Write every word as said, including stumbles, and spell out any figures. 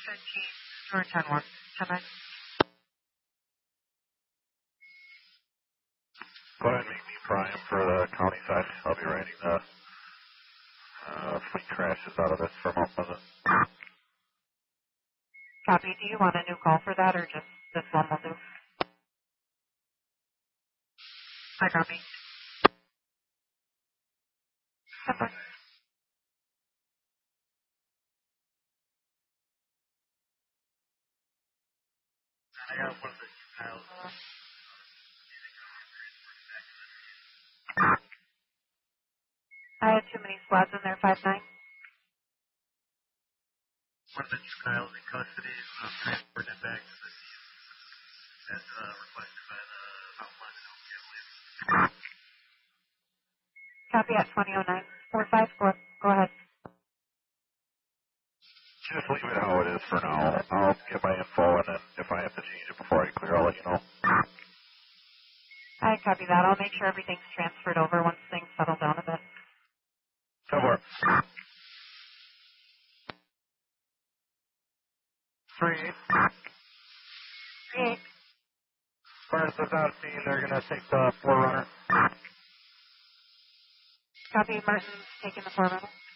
George ten one. ten nine. Go ahead and make me prime for the county side. I'll be writing the uh, fleet crashes out of this for Mount Pleasant. Copy. Do you want a new call for that or just this one will do? I copy. Okay. I got one of the emails. I had too many squads in there, five nine. One of the juveniles in custody is uh, transporting it back to the scene as uh, requested by the Mount Pleasant L P, I believe. Copy at twenty oh nine. four five four. Go ahead. Just leave it how it is for now. I'll get my info, and then if I have to change it before I clear, I'll let you know. I copy that. I'll make sure everything's transferred over once things settle down a bit. Somewhere. Three eight. Three eight. First is out C. They're going to take the Forerunner. Copy. Martin's taking the four runner.